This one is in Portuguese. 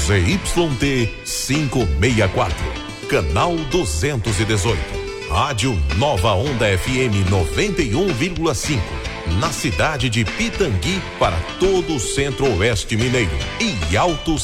ZYT 564, canal 218. Rádio Nova Onda FM 91,5. Na cidade de Pitangui para todo o Centro-Oeste Mineiro e Alto